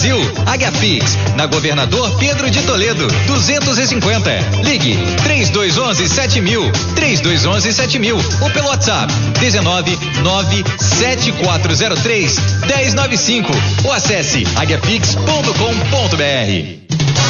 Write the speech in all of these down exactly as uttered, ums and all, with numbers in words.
Brasil. Agapix, na Governador Pedro de Toledo, duzentos e cinquenta. Ligue três dois um um sete mil, três dois um um sete mil ou pelo WhatsApp dezenove nove sete quatro zero três um zero nove cinco ou acesse agapix ponto com ponto br.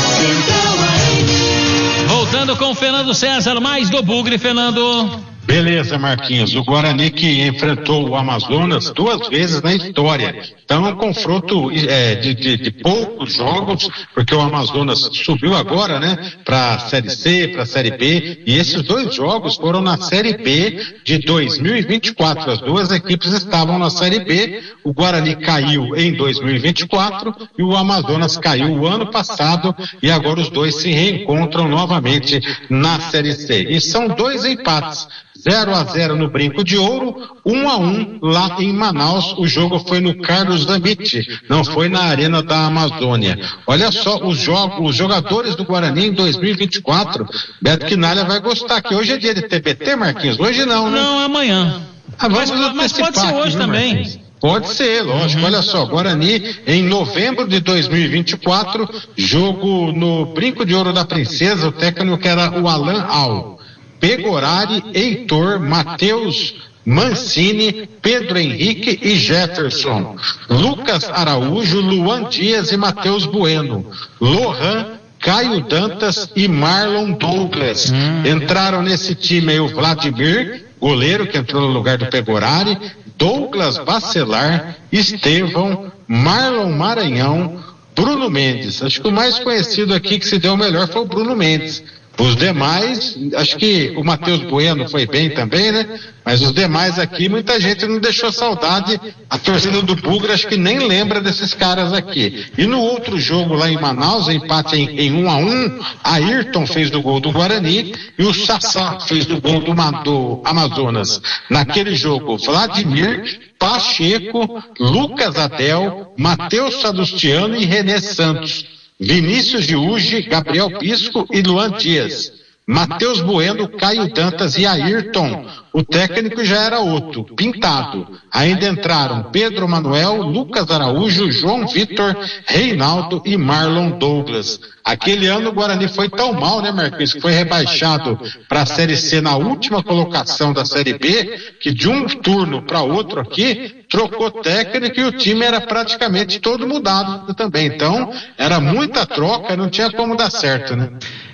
Voltando com o Fernando César, mais do Bugre, Fernando. Beleza, Marquinhos. O Guarani que enfrentou o Amazonas duas vezes na história. Então é um confronto é, de, de, de poucos jogos, porque o Amazonas subiu agora, né, para a Série C, para a Série B, e esses dois jogos foram na Série B de dois mil e vinte e quatro. As duas equipes estavam na Série B. O Guarani caiu em dois mil e vinte e quatro e o Amazonas caiu o ano passado, e agora os dois se reencontram novamente na Série C. E são dois empates. zero a zero no Brinco de Ouro, um a um lá em Manaus. O jogo foi no Carlos Damit, não foi na Arena da Amazônia. Olha só os jogos, os jogadores do Guarani em dois mil e vinte e quatro. Beto Quinalha vai gostar, que hoje é dia de T B T, Marquinhos? Hoje não, né? Não, amanhã. Ah, mas, mas pode ser hoje aqui, também. Marquinhos? Pode ser, lógico. Uhum. Olha só, Guarani em novembro de dois mil e vinte e quatro, jogo no Brinco de Ouro da Princesa. O técnico que era o Alan Al. Pegorari, Heitor, Matheus Mancini, Pedro Henrique e Jefferson, Lucas Araújo, Luan Dias e Matheus Bueno, Lohan, Caio Dantas e Marlon Douglas. Hum. Entraram nesse time aí o Vladimir, goleiro que entrou no lugar do Pegorari, Douglas Bacelar, Estevão, Marlon Maranhão, Bruno Mendes. Acho que o mais conhecido aqui que se deu melhor foi o Bruno Mendes. Os demais, acho que o Matheus Bueno foi bem também, né? Mas os demais aqui, muita gente não deixou saudade. A torcida do Bugre acho que nem lembra desses caras aqui. E no outro jogo lá em Manaus, empate em, em um a um, Ayrton fez do gol do Guarani e o Sassá fez do gol do, do Amazonas. Naquele jogo, Vladimir, Pacheco, Lucas Adel, Matheus Sadustiano e René Santos. Vinícius Giugi, Gabriel Pisco e Luan Dias. Matheus Bueno, Caio Dantas e Ayrton. O técnico já era outro, Pintado. Ainda entraram Pedro Manuel, Lucas Araújo, João Vitor, Reinaldo e Marlon Douglas. Aquele ano o Guarani foi tão mal, né, Marquinhos, que foi rebaixado para a Série C na última colocação da Série B, que de um turno para outro aqui, trocou técnico e o time era praticamente todo mudado também. Então, era muita troca, não tinha como dar certo, né?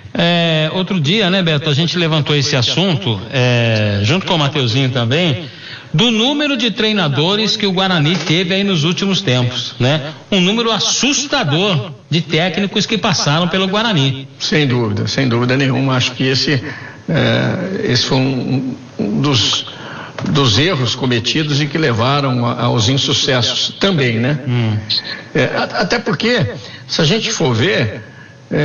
É, outro dia, né, Beto, a gente levantou esse assunto, é, junto com o Mateuzinho também, do número de treinadores que o Guarani teve aí nos últimos tempos, né? Um número assustador de técnicos que passaram pelo Guarani. Sem dúvida, sem dúvida nenhuma. Acho que esse, é, esse foi um, um dos, dos erros cometidos e que levaram a, aos insucessos também, né? Hum. É, até porque, se a gente for ver,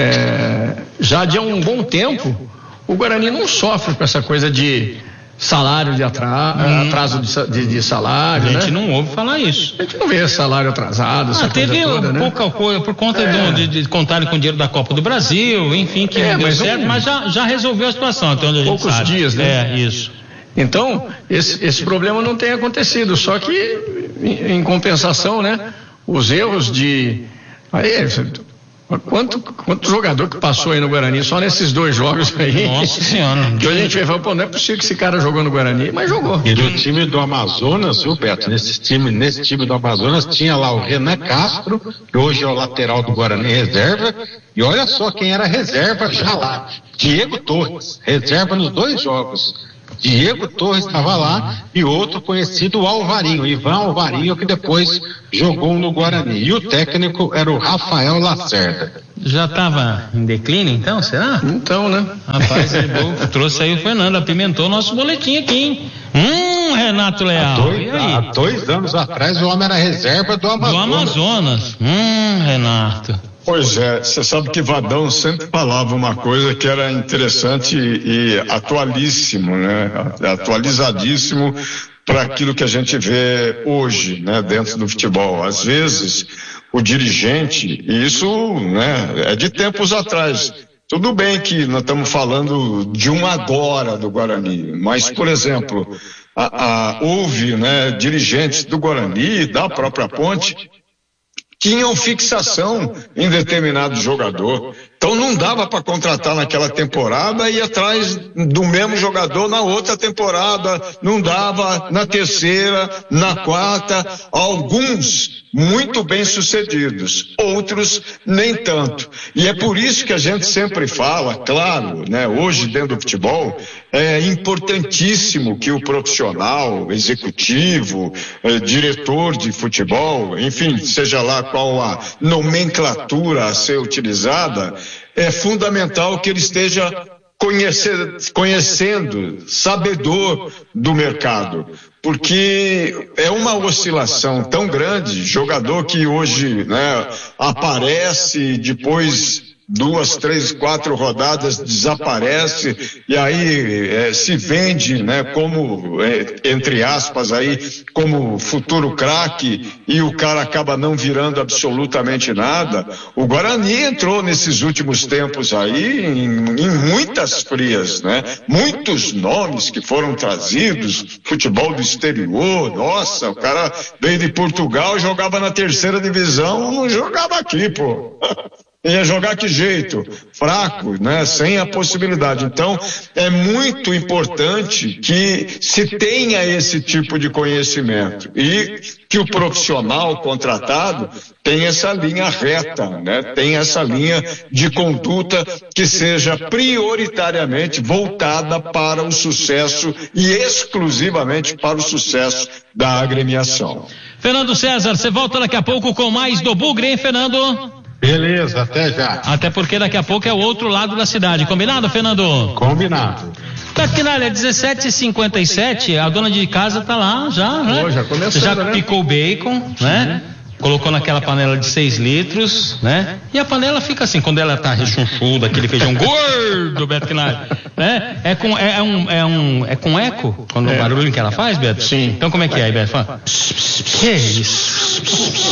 É, já de um bom tempo o Guarani não sofre com essa coisa de salário de atraso, hum. atraso de, de, de salário, a gente né? não ouve falar isso. A gente não vê salário atrasado, essa ah, coisa teve toda, né? pouca coisa por conta é. de, de contarem com o dinheiro da Copa do Brasil, enfim, que é, não deu mas certo, um, mas já, já resolveu a situação até onde a gente poucos sabe. dias, né? É, isso. Então, esse, esse problema não tem acontecido, só que em, em compensação, né? Os erros de aí, Quanto, quanto jogador que passou aí no Guarani só nesses dois jogos aí? Nossa Senhora. Que a gente vai falar, pô, não é possível que esse cara jogou no Guarani, mas jogou. E do time do Amazonas, viu, Beto? Nesse time, nesse time do Amazonas tinha lá o Renan Castro, que hoje é o lateral do Guarani reserva, e olha só quem era reserva já lá. Diego Torres, reserva nos dois jogos. Diego Torres estava lá e outro conhecido, Alvarinho, Ivan Alvarinho, que depois jogou no Guarani. E o técnico era o Rafael Lacerda. Já estava em declínio então, será? Então, né? Rapaz, ele trouxe aí o Fernando, apimentou o nosso boletim aqui, hein? Hum, Renato Leal. Há dois, há dois anos atrás o homem era reserva do Amazonas. Do Amazonas. Hum, Renato. Pois é, você sabe que Vadão sempre falava uma coisa que era interessante e, e atualíssimo, né? Atualizadíssimo para aquilo que a gente vê hoje, né? Dentro do futebol. Às vezes, o dirigente, e isso, né? É de tempos atrás. Tudo bem que nós estamos falando de um agora do Guarani, mas, por exemplo, a, a, houve, né? Dirigentes do Guarani, da própria Ponte, tinham fixação em determinado jogador. Então não dava para contratar naquela temporada e ir atrás do mesmo jogador na outra temporada, não dava na terceira, na quarta, alguns muito bem sucedidos, outros nem tanto. E é por isso que a gente sempre fala, claro, né, hoje dentro do futebol, é importantíssimo que o profissional, executivo, eh, diretor de futebol, enfim, seja lá qual a nomenclatura a ser utilizada, é fundamental que ele esteja conhecer, conhecendo, sabedor do mercado, porque é uma oscilação tão grande, jogador que hoje, né, aparece, depois duas, três, quatro rodadas desaparece e aí é, se vende, né, como, é, entre aspas aí, como futuro craque e o cara acaba não virando absolutamente nada. O Guarani entrou nesses últimos tempos aí em, em muitas frias, né? Muitos nomes que foram trazidos, futebol do exterior, nossa, o cara veio de Portugal, jogava na terceira divisão, não jogava aqui, pô. Ia jogar que jeito? Fraco, né? Sem a possibilidade. Então, é muito importante que se tenha esse tipo de conhecimento e que o profissional contratado tenha essa linha reta, né? Tenha essa linha de conduta que seja prioritariamente voltada para o sucesso e exclusivamente para o sucesso da agremiação. Fernando César, você volta daqui a pouco com mais do Bugre, hein, Fernando? Beleza, até já. Até porque daqui a pouco é o outro lado da cidade. Combinado, Fernando? Combinado. Taquinalha, dezessete e cinquenta e sete, a dona de casa tá lá já, né? Oh, já começou, já né? picou o bacon, né? Colocou naquela panela de seis litros, né? E a panela fica assim, quando ela tá rechonchuda, aquele feijão gordo, Beto Quinalha, né? É com, é, é um, é um, é com eco, quando é. O barulho que ela faz, Beto? Sim. Então como é que é aí, Beto? Fala. Que isso?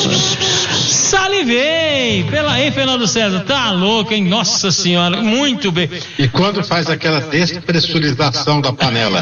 Salivei! Pela, hein, Fernando César? Tá louco, hein? Nossa Senhora, muito bem. E quando faz aquela despressurização da panela?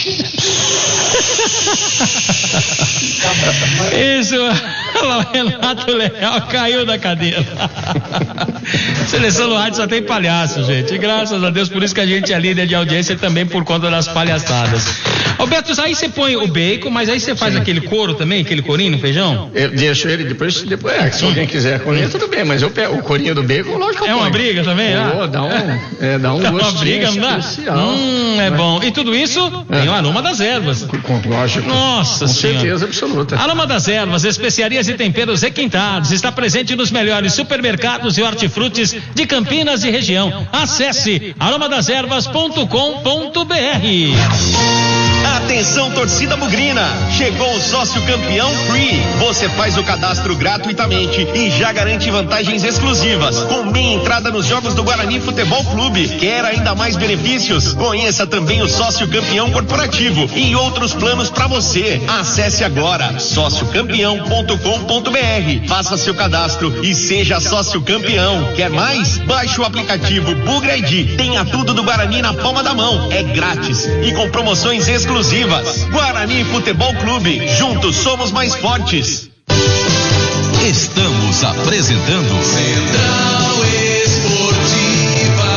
Isso, o Renato Leal caiu da cadeira. Seleção no rádio só tem palhaço, gente. E graças a Deus, por isso que a gente é líder de audiência também por conta das palhaçadas. Roberto, aí você põe o bacon, mas aí você faz Sim. aquele couro também, aquele corinho no feijão? Eu deixo ele depois, depois é, se alguém quiser corinho, tudo bem, mas eu pego o corinho do bacon, lógico que eu É uma briga também, né? Oh, dá um, é, dá um dá gosto uma briga, não dá? Hum, é bom. E tudo isso é. tem o aroma das ervas. Com, lógico. Nossa Com Senhora. certeza absoluta. Aroma das ervas, especiarias e temperos requintados. Está presente nos melhores supermercados e hortifrutis de Campinas e região. Acesse aroma das ervas ponto com ponto b r. Atenção, torcida bugrina, chegou o sócio campeão Free. Você faz o cadastro gratuitamente e já garante vantagens exclusivas, com meia entrada nos jogos do Guarani Futebol Clube. Quer ainda mais benefícios? Conheça também o sócio campeão corporativo e outros planos para você. Acesse agora sócio campeão ponto com ponto b r. Faça seu cadastro e seja sócio campeão. Quer mais? Baixe o aplicativo Bugra I D. Tenha tudo do Guarani na palma da mão. É grátis e com promoções exclusivas. Guarani Futebol Clube, juntos somos mais fortes. Estamos apresentando Central Esportiva.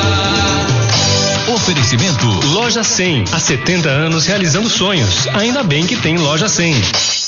Oferecimento Loja cem, há setenta anos realizando sonhos. Ainda bem que tem Loja cem.